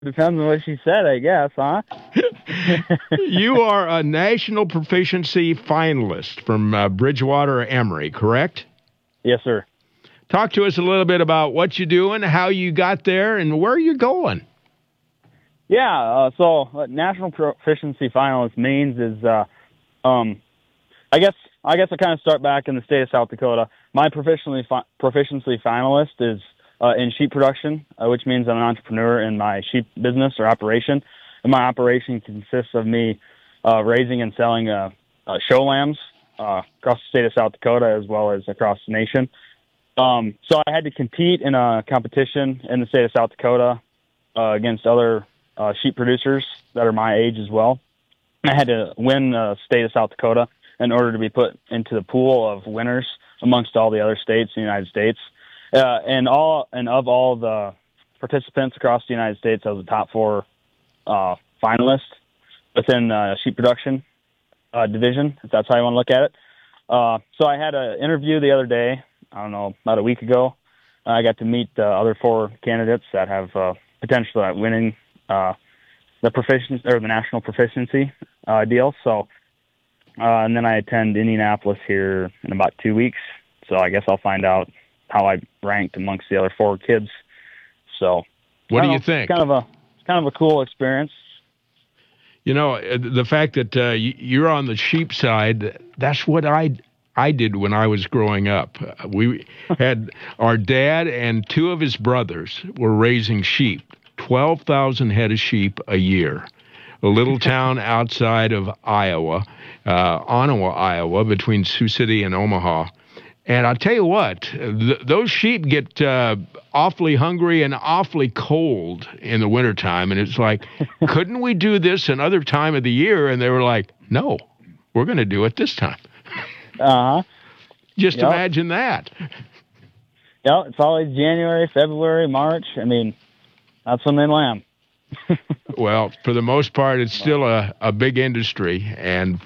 Depends on what she said, I guess, huh? You are a national proficiency finalist from Bridgewater Emory, correct? Yes, sir. Talk to us a little bit about what you're doing, how you got there, and where you're going. Yeah, so what National Proficiency Finalist means is, um, I guess I kind of start back in the state of South Dakota. My proficiency finalist is in sheep production, which means I'm an entrepreneur in my sheep business or operation. And my operation consists of me raising and selling show lambs across the state of South Dakota as well as across the nation. So I had to compete in a competition in the state of South Dakota against other sheep producers that are my age as well. I had to win the state of South Dakota in order to be put into the pool of winners amongst all the other states in the United States. And of all the participants across the United States, I was the top four finalists within sheep production division, if that's how you want to look at it. So I had an interview the other day, I don't know, about a week ago. I got to meet the other four candidates that have potential at winning the proficiency or the national proficiency deal. So, and then I attend Indianapolis here in about 2 weeks. So I guess I'll find out how I ranked amongst the other four kids. So, What do you think? It's kind of a cool experience. You know, the fact that you're on the sheep side, that's what I did when I was growing up. We had our dad and two of his brothers were raising sheep, 12,000 head of sheep a year. A little town outside of Iowa, Ottawa, Iowa, between Sioux City and Omaha. And I'll tell you what, those sheep get awfully hungry and awfully cold in the wintertime. And it's like, couldn't we do this another time of the year? And they were like, no, we're going to do it this time. Uh-huh. Just imagine that. Yeah, it's always January, February, March. I mean, that's when they lamb. Well, for the most part, it's still a big industry, and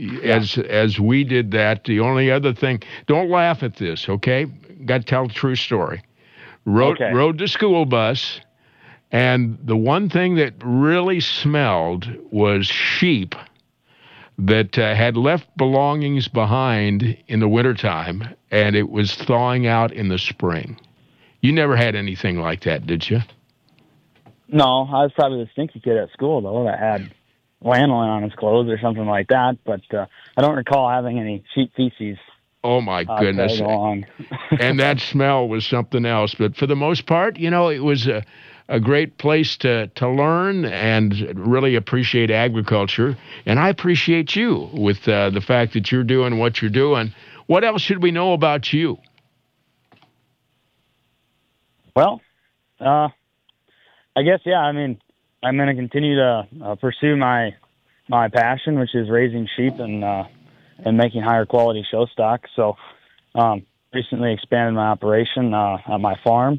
as we did that, the only other thing, don't laugh at this, okay? Got to tell the true story. Rode the school bus, and the one thing that really smelled was sheep that had left belongings behind in the wintertime, and it was thawing out in the spring. You never had anything like that, did you? No, I was probably the stinky kid at school, though, that had lanolin on his clothes or something like that, but I don't recall having any sheep feces. Oh, my goodness. And that smell was something else. But for the most part, you know, it was a great place to learn and really appreciate agriculture. And I appreciate you with the fact that you're doing what you're doing. What else should we know about you? Well, I guess, yeah, I mean, I'm going to continue to pursue my passion, which is raising sheep and making higher quality show stock. So recently expanded my operation on my farm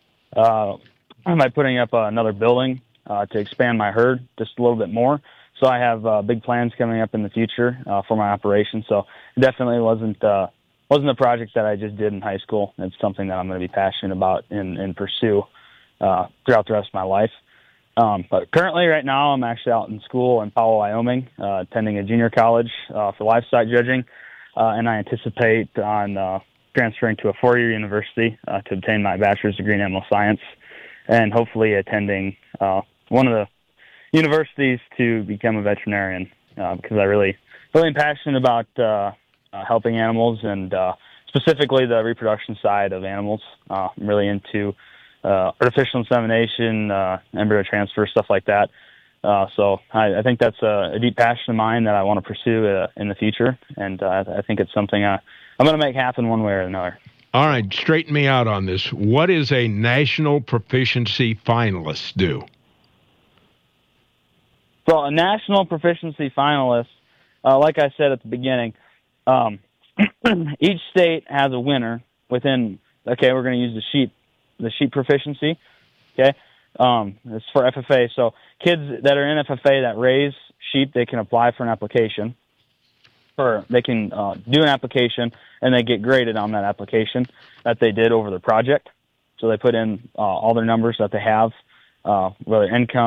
by putting up another building to expand my herd just a little bit more. So I have big plans coming up in the future for my operation. So it definitely wasn't a project that I just did in high school. It's something that I'm going to be passionate about and pursue throughout the rest of my life. But currently, right now, I'm actually out in school in Powell, Wyoming, attending a junior college for livestock judging, and I anticipate on transferring to a four-year university to obtain my bachelor's degree in animal science, and hopefully attending one of the universities to become a veterinarian, because I really am passionate about helping animals and specifically the reproduction side of animals. I'm really into artificial insemination, embryo transfer, stuff like that. So I think that's a deep passion of mine that I want to pursue in the future, and I think it's something I'm going to make happen one way or another. All right, straighten me out on this. What does a national proficiency finalist do? So a national proficiency finalist, like I said at the beginning, each state has a winner within. Okay, we're going to use the sheep proficiency. Okay, it's for FFA. So kids that are in FFA that raise sheep, they can apply for an application. They can do an application, and they get graded on that application that they did over the project. So they put in all their numbers that they have whether income